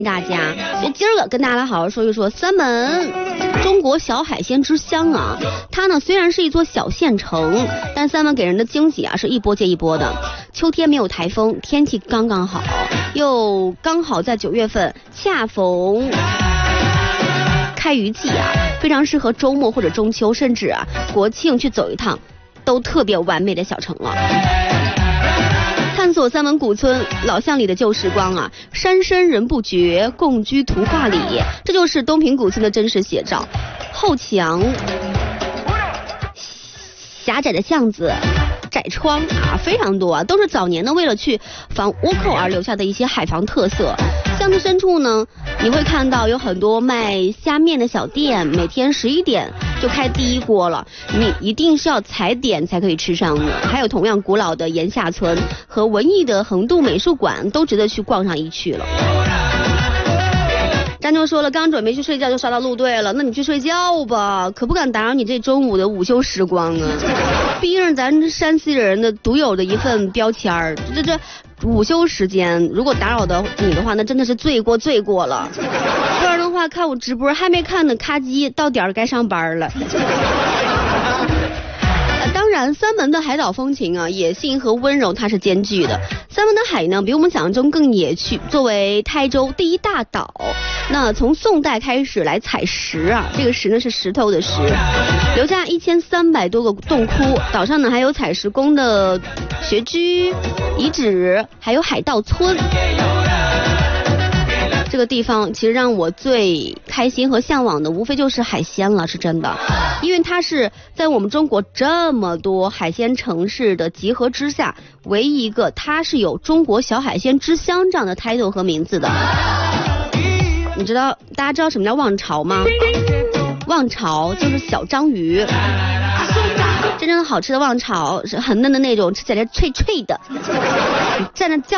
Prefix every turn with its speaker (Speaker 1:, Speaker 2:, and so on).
Speaker 1: 大家，所以今儿个跟大家来好好说一说三门，中国小海鲜之乡啊。它呢虽然是一座小县城，但三门给人的惊喜啊是一波接一波的。秋天没有台风，天气刚刚好，又刚好在9月份，恰逢开渔季啊，非常适合周末或者中秋，甚至啊国庆去走一趟，都特别完美的小城了。探索三门古村老巷里的旧时光啊，山深人不觉，共居图画里，这就是东平古村的真实写照。后墙狭窄的巷子，窄窗啊非常多啊，都是早年呢为了去防倭寇而留下的一些海防特色。巷子深处呢，你会看到有很多卖虾面的小店，每天11点就开第一锅了，你一定是要踩点才可以吃上的。还有同样古老的岩下村和文艺的横渡美术馆，都值得去逛上一去了。张妞说了，刚准备去睡觉就刷到路队了，那你去睡觉吧，可不敢打扰你这中午的午休时光啊。毕竟咱山西人的独有的一份标签儿，这午休时间如果打扰到你的话，那真的是罪过了。不然的话，看我直播还没看呢，咔叽到点儿该上班了。当然，三门的海岛风情啊，野性和温柔它是兼具的。三门的海呢，比我们想象中更野趣。作为台州第一大岛，那从宋代开始来采石啊，这个石呢是石头的石，留下1300多个洞窟。岛上呢还有采石工的穴居遗址，还有海盗村。这个地方其实让我最开心和向往的无非就是海鲜了，是真的，因为它是在我们中国这么多海鲜城市的集合之下，唯一一个它是有中国小海鲜之乡这样的 title 和名字的。你知道大家知道什么叫望潮吗？望潮就是小章鱼，真正好吃的望潮是很嫩的那种，吃起来脆脆的，蘸着酱